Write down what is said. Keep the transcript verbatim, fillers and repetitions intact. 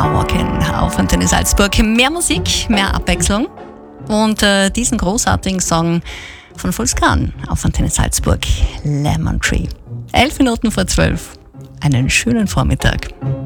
Now Walking auf Antenne Salzburg. Mehr Musik, mehr Abwechslung und äh, diesen großartigen Song von Volskan auf Antenne Salzburg, Lemon Tree. Elf Minuten vor zwölf. Einen schönen Vormittag.